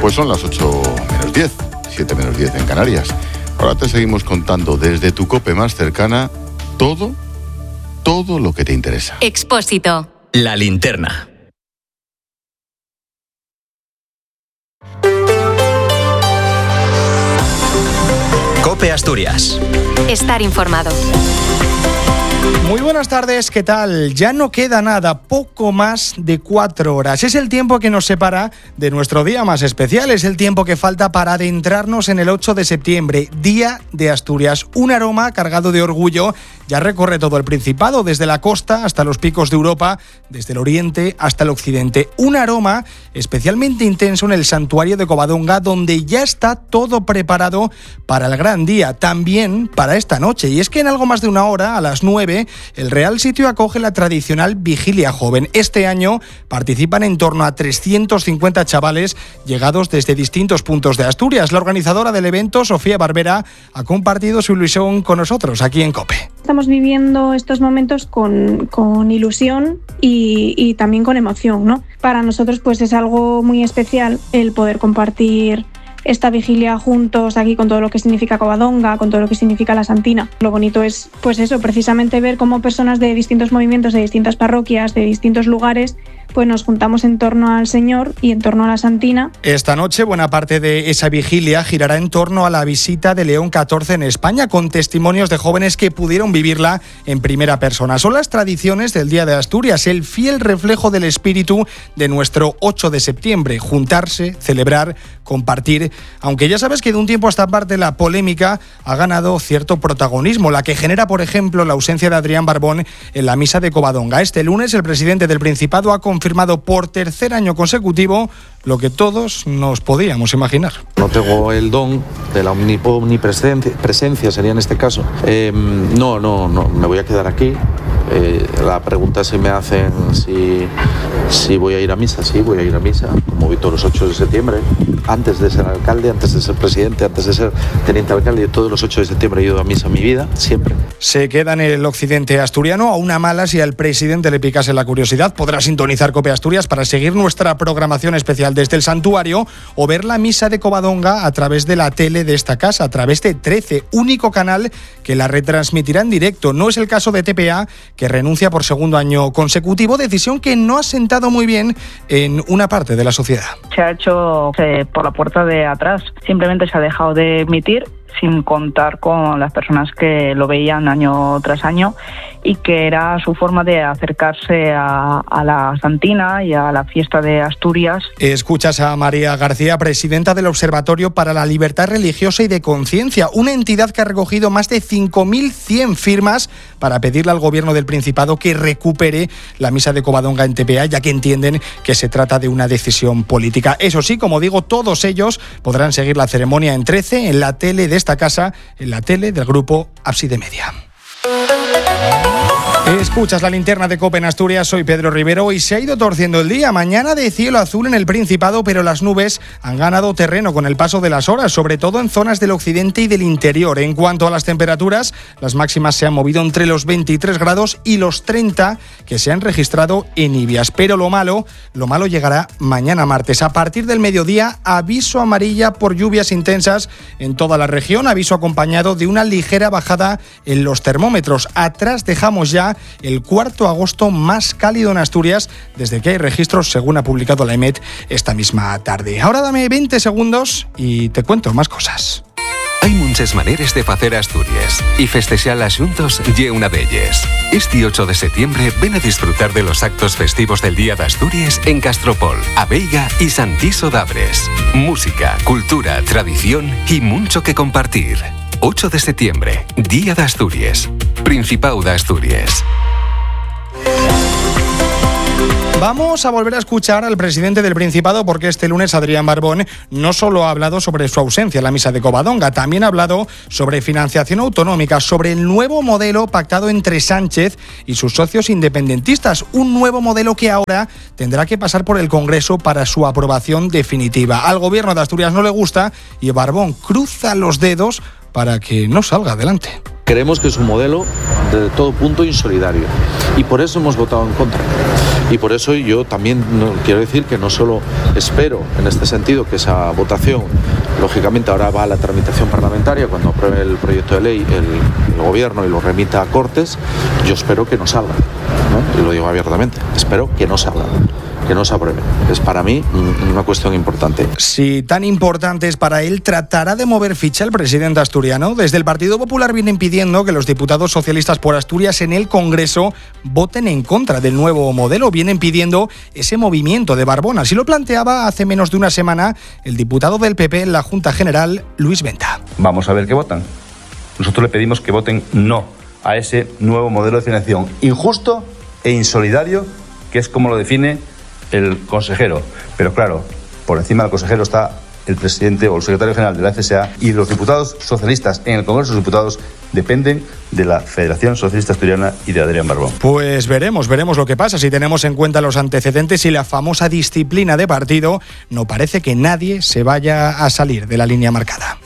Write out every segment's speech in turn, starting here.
Pues son las 8 menos 10, 7 menos 10 en Canarias. Ahora te seguimos contando desde tu COPE más cercana todo lo que te interesa. Expósito. La linterna. COPE Asturias. Estar informado. Muy buenas tardes, ¿qué tal? Ya no queda nada, poco más de 4 horas. Es el tiempo que nos separa de nuestro día más especial, es el tiempo que falta para adentrarnos en el 8 de septiembre, Día de Asturias. Un aroma cargado de orgullo ya recorre todo el Principado, desde la costa hasta los picos de Europa, desde el oriente hasta el occidente. Un aroma especialmente intenso en el santuario de Covadonga, donde ya está todo preparado para el gran día, también para esta noche. Y es que en algo más de una hora, a las 9, el Real Sitio acoge la tradicional Vigilia Joven. Este año participan en torno a 350 chavales llegados desde distintos puntos de Asturias. La organizadora del evento, Sofía Barbera, ha compartido su ilusión con nosotros aquí en COPE. Estamos viviendo estos momentos con ilusión y también con emoción, ¿no? Para nosotros pues es algo muy especial el poder compartir esta vigilia juntos aquí con todo lo que significa Covadonga, con todo lo que significa la Santina. Lo bonito es, pues eso, precisamente ver cómo personas de distintos movimientos, de distintas parroquias, de distintos lugares, pues nos juntamos en torno al Señor y en torno a la Santina. Esta noche buena parte de esa vigilia girará en torno a la visita de León XIV en España, con testimonios de jóvenes que pudieron vivirla en primera persona. Son las tradiciones del Día de Asturias, el fiel reflejo del espíritu de nuestro 8 de septiembre, juntarse, celebrar, compartir, aunque ya sabes que de un tiempo a esta parte la polémica ha ganado cierto protagonismo, la que genera, por ejemplo, la ausencia de Adrián Barbón en la misa de Covadonga. Este lunes el presidente del Principado ha confirmado por tercer año consecutivo lo que todos nos podíamos imaginar. No tengo el don de la omnipresencia, sería en este caso. No, me voy a quedar aquí. La pregunta se me hacen si voy a ir a misa. Sí, voy a ir a misa, como vi todos los 8 de septiembre. Antes de ser alcalde, antes de ser presidente, antes de ser teniente alcalde, todos los 8 de septiembre he ido a misa en mi vida, siempre. Se queda en el occidente asturiano, a una mala si al presidente le picase la curiosidad. Podrá sintonizar COPE Asturias para seguir nuestra programación especial desde el santuario o ver la misa de Covadonga a través de la tele de esta casa, a través de 13, único canal que la retransmitirá en directo. No es el caso de TPA, que renuncia por segundo año consecutivo, decisión que no ha sentado muy bien en una parte de la sociedad. Se ha hecho por la puerta de atrás, simplemente se ha dejado de emitir sin contar con las personas que lo veían año tras año y que era su forma de acercarse a la Santina y a la fiesta de Asturias. Escuchas a María García, presidenta del Observatorio para la Libertad Religiosa y de Conciencia, una entidad que ha recogido más de 5.100 firmas para pedirle al gobierno del Principado que recupere la misa de Covadonga en TPA, ya que entienden que se trata de una decisión política. Eso sí, como digo, todos ellos podrán seguir la ceremonia en 13, en la tele de esta casa, en la tele del grupo Ábside Media. Escuchas la linterna de COPE en Asturias, soy Pedro Rivero y se ha ido torciendo el día. Mañana de cielo azul en el Principado, pero las nubes han ganado terreno con el paso de las horas, sobre todo en zonas del occidente y del interior. En cuanto a las temperaturas, las máximas se han movido entre los 23 grados y los 30 que se han registrado en Ibias. Pero lo malo llegará mañana martes. A partir del mediodía, aviso amarilla por lluvias intensas en toda la región, aviso acompañado de una ligera bajada en los termómetros. Atrás dejamos ya el 4 de agosto más cálido en Asturias desde que hay registros, según ha publicado la EMET esta misma tarde. Ahora dame 20 segundos y te cuento más cosas. Hay muchas maneras de hacer Asturias y festexar juntos ye una de ellas. Este 8 de septiembre ven a disfrutar de los actos festivos del Día de Asturias en Castropol, Abeiga y Santiso d'Abres. Música, cultura, tradición y mucho que compartir. 8 de septiembre, Día de Asturias. Principado de Asturias. Vamos a volver a escuchar al presidente del Principado porque este lunes Adrián Barbón no solo ha hablado sobre su ausencia en la misa de Covadonga, también ha hablado sobre financiación autonómica, sobre el nuevo modelo pactado entre Sánchez y sus socios independentistas, un nuevo modelo que ahora tendrá que pasar por el Congreso para su aprobación definitiva. Al gobierno de Asturias no le gusta y Barbón cruza los dedos para que no salga adelante. Creemos que es un modelo de todo punto insolidario y por eso hemos votado en contra. Y por eso yo también quiero decir que no solo espero en este sentido que esa votación, lógicamente ahora va a la tramitación parlamentaria, cuando apruebe el proyecto de ley el gobierno y lo remita a Cortes, yo espero que no salga, ¿no? Y lo digo abiertamente, espero que no salga, que no se apruebe. Es para mí una cuestión importante. Si tan importante es para él, ¿tratará de mover ficha el presidente asturiano? Desde el Partido Popular vienen pidiendo que los diputados socialistas por Asturias en el Congreso voten en contra del nuevo modelo. Vienen pidiendo ese movimiento de Barbón. Así lo planteaba hace menos de una semana el diputado del PP en la Junta General, Luis Venta. Vamos a ver qué votan. Nosotros le pedimos que voten no a ese nuevo modelo de financiación injusto e insolidario, que es como lo define el consejero. Pero claro, por encima del consejero está el presidente o el secretario general de la FSA, y los diputados socialistas en el Congreso de los Diputados dependen de la Federación Socialista Asturiana y de Adrián Barbón. Pues veremos lo que pasa. Si tenemos en cuenta los antecedentes y la famosa disciplina de partido, no parece que nadie se vaya a salir de la línea marcada.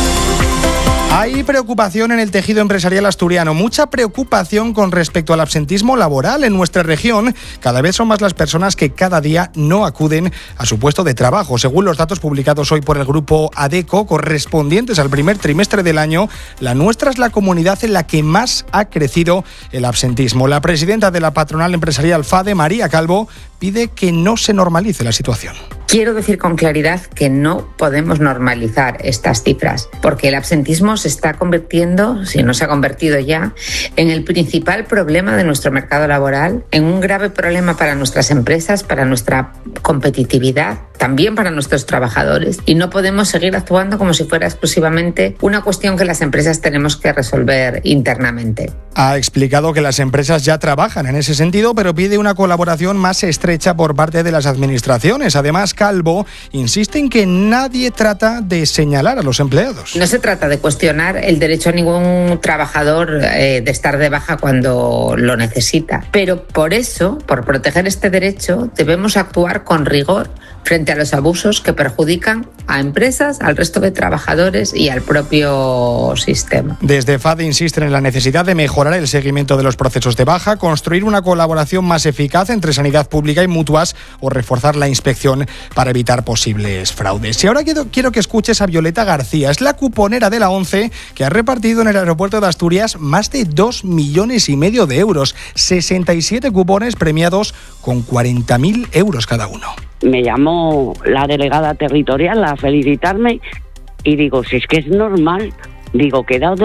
Hay preocupación en el tejido empresarial asturiano, mucha preocupación con respecto al absentismo laboral en nuestra región. Cada vez son más las personas que cada día no acuden a su puesto de trabajo. Según los datos publicados hoy por el grupo ADECO, correspondientes al primer trimestre del año, la nuestra es la comunidad en la que más ha crecido el absentismo. La presidenta de la patronal empresarial FADE, María Calvo, pide que no se normalice la situación. Quiero decir con claridad que no podemos normalizar estas cifras, porque el absentismo se está convirtiendo, si no se ha convertido ya, en el principal problema de nuestro mercado laboral, en un grave problema para nuestras empresas, para nuestra competitividad, también para nuestros trabajadores, y no podemos seguir actuando como si fuera exclusivamente una cuestión que las empresas tenemos que resolver internamente. Ha explicado que las empresas ya trabajan en ese sentido, pero pide una colaboración más estrecha por parte de las administraciones. Además, Calvo insiste en que nadie trata de señalar a los empleados. No se trata de cuestionar el derecho a ningún trabajador de estar de baja cuando lo necesita, pero por eso, por proteger este derecho, debemos actuar con rigor frente a los abusos que perjudican a empresas, al resto de trabajadores y al propio sistema. Desde FADE insisten en la necesidad de mejorar el seguimiento de los procesos de baja, construir una colaboración más eficaz entre sanidad pública y mutuas o reforzar la inspección para evitar posibles fraudes. Y ahora quiero que escuches a Violeta García. Es la cuponera de la ONCE que ha repartido en el aeropuerto de Asturias más de 2,5 millones de euros. 67 cupones premiados con 40.000 euros cada uno. Me llamó la delegada territorial a felicitarme y digo, si es que es normal, digo que he dado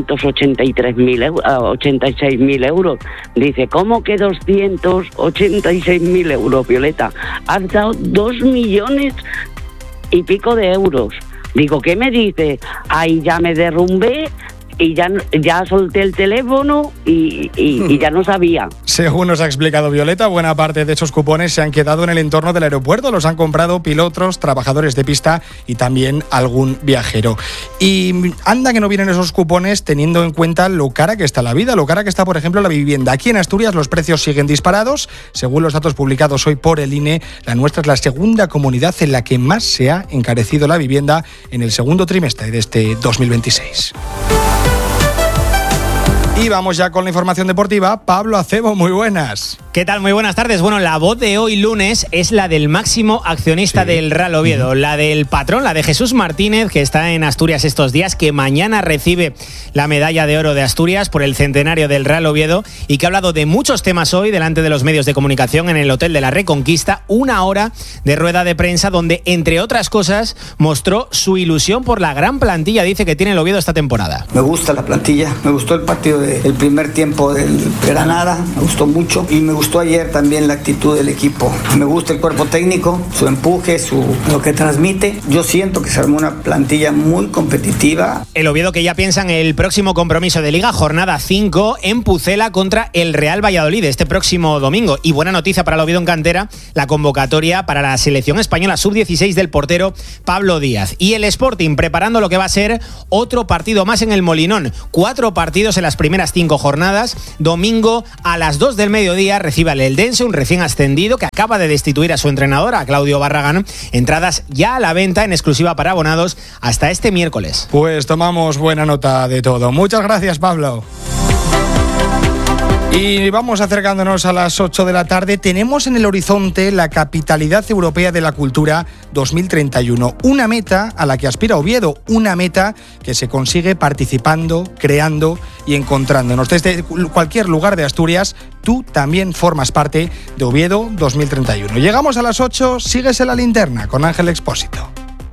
86.000 euros. Dice, ¿cómo que 286.000 euros, Violeta? Has dado 2,5 millones de euros. Digo, ¿qué me dice? Ahí ya me derrumbé y ya solté el teléfono y ya no sabía. Según nos ha explicado Violeta, buena parte de esos cupones se han quedado en el entorno del aeropuerto. Los han comprado pilotos, trabajadores de pista y también algún viajero. Y anda que no vienen esos cupones teniendo en cuenta lo cara que está la vida, lo cara que está, por ejemplo, la vivienda. Aquí en Asturias los precios siguen disparados. Según los datos publicados hoy por el INE, la nuestra es la segunda comunidad en la que más se ha encarecido la vivienda en el segundo trimestre de este 2026. Y vamos ya con la información deportiva. Pablo Acebo, muy buenas. ¿Qué tal? Muy buenas tardes. Bueno, la voz de hoy lunes es la del máximo accionista del Real Oviedo, la del patrón, la de Jesús Martínez, que está en Asturias estos días, que mañana recibe la medalla de oro de Asturias por el centenario del Real Oviedo y que ha hablado de muchos temas hoy delante de los medios de comunicación en el Hotel de la Reconquista. Una hora de rueda de prensa donde, entre otras cosas, mostró su ilusión por la gran plantilla, dice, que tiene el Oviedo esta temporada. Me gusta la plantilla, me gustó el partido el primer tiempo del Granada, me gustó mucho, y me gustó ayer también la actitud del equipo. Me gusta el cuerpo técnico, su empuje, lo que transmite. Yo siento que se armó una plantilla muy competitiva. El Oviedo que ya piensa en el próximo compromiso de Liga, jornada 5 en Pucela contra el Real Valladolid este próximo domingo. Y buena noticia para el Oviedo en cantera, la convocatoria para la selección española sub-16 del portero Pablo Díaz. Y el Sporting preparando lo que va a ser otro partido más en el Molinón. 4 partidos en las primeras 5 jornadas. Domingo a las 2 del mediodía recibe al Eldense, un recién ascendido que acaba de destituir a su entrenador, a Claudio Barragán. Entradas ya a la venta en exclusiva para abonados hasta este miércoles. Pues tomamos buena nota de todo. Muchas gracias, Pablo. Y vamos acercándonos a las 8 de la tarde. Tenemos en el horizonte la Capitalidad Europea de la Cultura 2031. Una meta a la que aspira Oviedo. Una meta que se consigue participando, creando y encontrándonos. Desde cualquier lugar de Asturias, tú también formas parte de Oviedo 2031. Llegamos a las 8, sigues en la linterna con Ángel Expósito.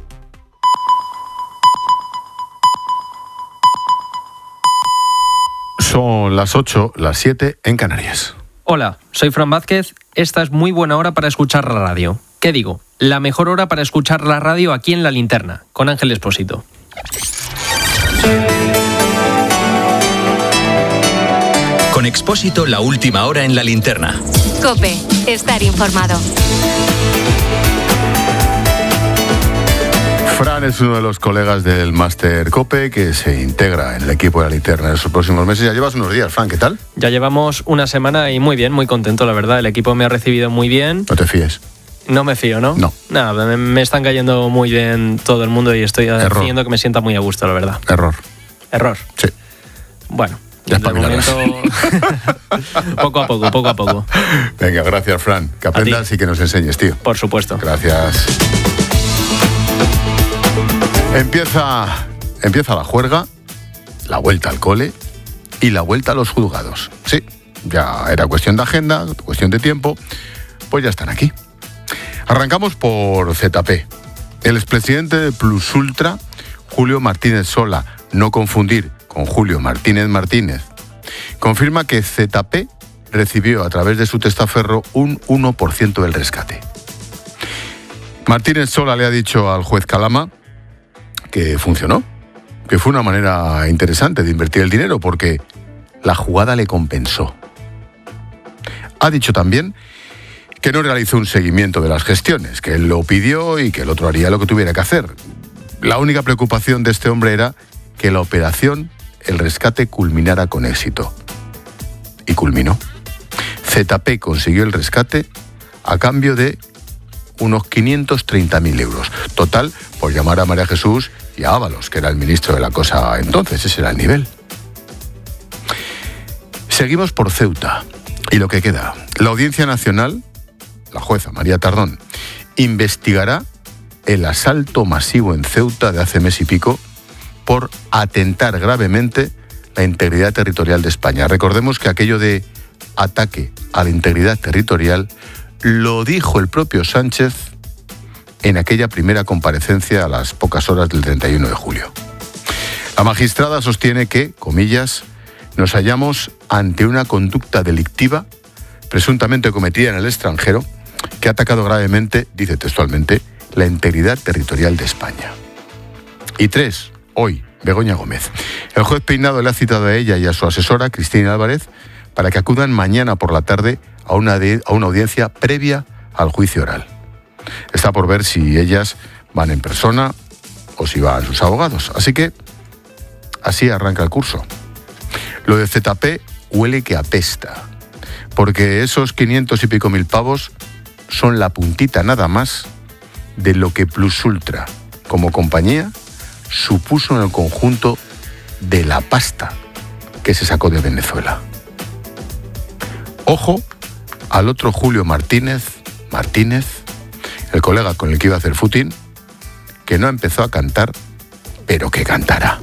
Son las 8, las 7 en Canarias. Hola, soy Fran Vázquez. Esta es muy buena hora para escuchar la radio. ¿Qué digo? La mejor hora para escuchar la radio aquí en La Linterna, con Ángel Expósito. Con Expósito, la última hora en La Linterna. COPE, estar informado. Fran es uno de los colegas del Máster COPE que se integra en el equipo de La Linterna en los próximos meses. Ya llevas unos días, Fran, ¿qué tal? Ya llevamos una semana y muy bien, muy contento, la verdad. El equipo me ha recibido muy bien. No te fíes. No me fío, ¿no? No. Nada, me están cayendo muy bien todo el mundo y estoy haciendo que me sienta muy a gusto, la verdad. Error. Sí. Bueno. Ya de momento, poco a poco. Venga, gracias, Fran. Que aprendas y que nos enseñes, tío. Por supuesto. Gracias. Empieza la juerga, la vuelta al cole y la vuelta a los juzgados. Sí, ya era cuestión de agenda, cuestión de tiempo, pues ya están aquí. Arrancamos por ZP. El expresidente de Plus Ultra, Julio Martínez Sola, no confundir con Julio Martínez Martínez, confirma que ZP recibió a través de su testaferro un 1% del rescate. Martínez Sola le ha dicho al juez Calama que funcionó, que fue una manera interesante de invertir el dinero porque la jugada le compensó. Ha dicho también que no realizó un seguimiento de las gestiones, que él lo pidió y que el otro haría lo que tuviera que hacer. La única preocupación de este hombre era que la operación, el rescate, culminara con éxito. Y culminó. ZP consiguió el rescate a cambio de unos 530.000 euros. Total, por llamar a María Jesús y a Ábalos, que era el ministro de la cosa entonces, ese era el nivel. Seguimos por Ceuta. Y lo que queda. La Audiencia Nacional, la jueza María Tardón, investigará el asalto masivo en Ceuta de hace mes y pico por atentar gravemente la integridad territorial de España. Recordemos que aquello de ataque a la integridad territorial lo dijo el propio Sánchez en aquella primera comparecencia a las pocas horas del 31 de julio. La magistrada sostiene que, comillas, nos hallamos ante una conducta delictiva presuntamente cometida en el extranjero que ha atacado gravemente, dice textualmente, la integridad territorial de España. Y 3, hoy, Begoña Gómez. El juez Peinado le ha citado a ella y a su asesora, Cristina Álvarez, para que acudan mañana por la tarde a una audiencia previa al juicio oral. Está por ver si ellas van en persona o si van sus abogados. Así que, así arranca el curso. Lo de ZP huele que apesta, porque esos 500 y pico mil pavos son la puntita nada más de lo que Plus Ultra, como compañía, supuso en el conjunto de la pasta que se sacó de Venezuela. Ojo al otro Julio Martínez, el colega con el que iba a hacer footing, que no empezó a cantar, pero que cantará.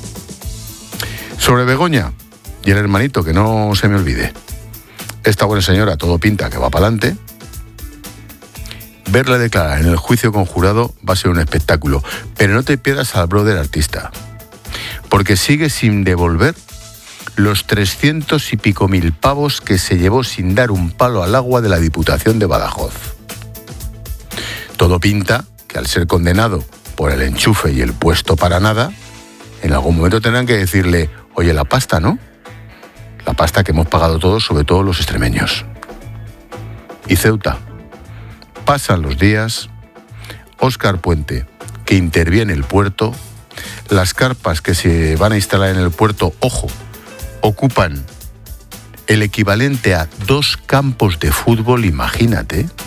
Sobre Begoña y el hermanito, que no se me olvide. Esta buena señora todo pinta que va para adelante. Verla declarar en el juicio conjurado va a ser un espectáculo, pero no te pierdas al brother artista, porque sigue sin devolver los 300 y pico mil pavos que se llevó sin dar un palo al agua de la Diputación de Badajoz. Todo pinta que al ser condenado por el enchufe y el puesto para nada, en algún momento tendrán que decirle, oye, la pasta, ¿no? La pasta que hemos pagado todos, sobre todo los extremeños. Y Ceuta. Pasan los días, Óscar Puente, que interviene el puerto, las carpas que se van a instalar en el puerto, ojo, ocupan el equivalente a 2 campos de fútbol, imagínate,